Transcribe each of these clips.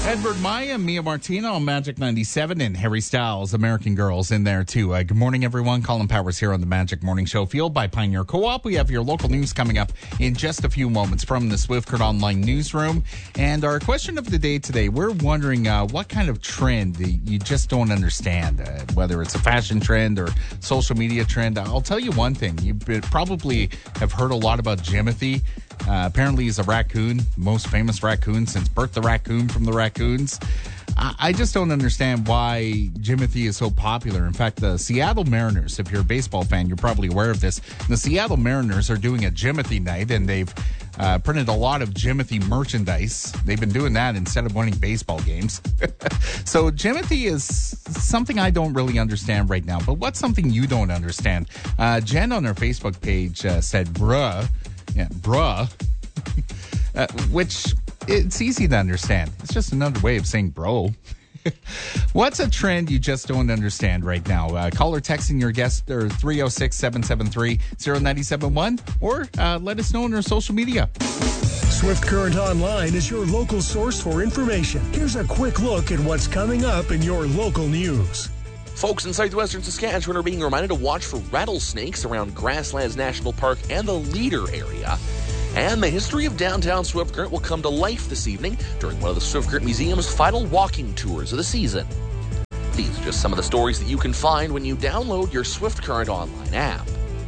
Edward Maya, Mia Martina on Magic 97, and Harry Styles, American Girls, in there too. Good morning, everyone. Colin Powers here on the Magic Morning Show, fueled by Pioneer Co-op. We have your local news coming up in just a few moments from the Swift Current Online newsroom. And our question of the day today, we're wondering what kind of trend you just don't understand, whether it's a fashion trend or social media trend. I'll tell you one thing. You probably have heard a lot about Jimothy. Apparently he's a raccoon, most famous raccoon since Bert the Raccoon from the Raccoons. I just don't understand why Jimothy is so popular. In fact, the Seattle Mariners, if you're a baseball fan, you're probably aware of this. The Seattle Mariners are doing a Jimothy night, and they've printed a lot of Jimothy merchandise. They've been doing that instead of winning baseball games. So Jimothy is something I don't really understand right now. But what's something you don't understand? Jen on her Facebook page said, bruh. Yeah, bruh. Which, it's easy to understand. It's just another way of saying bro. What's a trend you just don't understand right now? Call or text in your guest or 306-773-0971 or let us know on our social media. Swift Current Online is your local source for information. Here's a quick look at what's coming up in your local news. Folks in southwestern Saskatchewan are being reminded to watch for rattlesnakes around Grasslands National Park and the Leader area. And the history of downtown Swift Current will come to life this evening during one of the Swift Current Museum's final walking tours of the season. These are just some of the stories that you can find when you download your Swift Current Online app.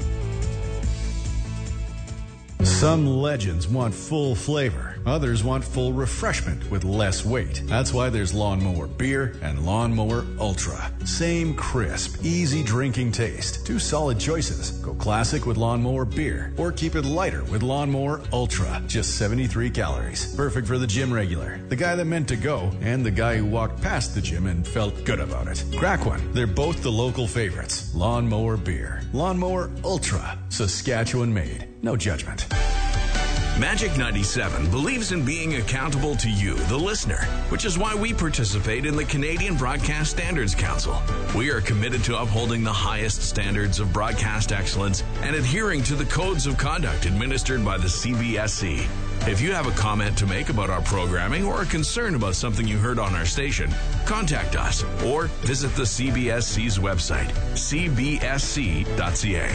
Some legends want full flavor. Others want full refreshment with less weight. That's why there's Lawnmower Beer and Lawnmower Ultra. Same crisp, easy drinking taste. Two solid choices. Go classic with Lawnmower Beer or keep it lighter with Lawnmower Ultra. Just 73 calories. Perfect for the gym regular, the guy that meant to go, and the guy who walked past the gym and felt good about it. Crack one. They're both the local favorites. Lawnmower Beer. Lawnmower Ultra. Saskatchewan made. No judgment. Magic 97 believes in being accountable to you, the listener, which is why we participate in the Canadian Broadcast Standards Council. We are committed to upholding the highest standards of broadcast excellence and adhering to the codes of conduct administered by the CBSC. If you have a comment to make about our programming or a concern about something you heard on our station, contact us or visit the CBSC's website, cbsc.ca.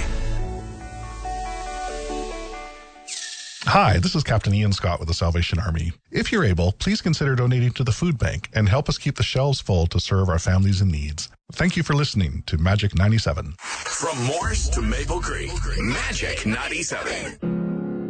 Hi, this is Captain Ian Scott with the Salvation Army. If you're able, please consider donating to the food bank and help us keep the shelves full to serve our families in needs. Thank you for listening to Magic 97. From Morse to Maple Creek, Magic 97.